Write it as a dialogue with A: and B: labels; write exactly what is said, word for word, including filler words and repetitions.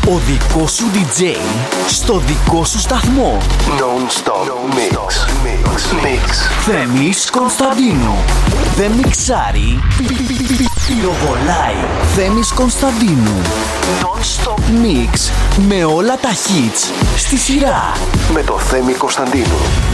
A: Ο δικός σου ντι τζέι στο δικό σου σταθμό.
B: Non-stop mix. Mix. Mix.
A: Θέμης Κωνσταντίνου. Δεν μιξάρει, πυροβολάει. Θέμης Κωνσταντίνου. Non-stop mix με όλα τα hits στη σειρά.
B: Με το Θέμη Κωνσταντίνου.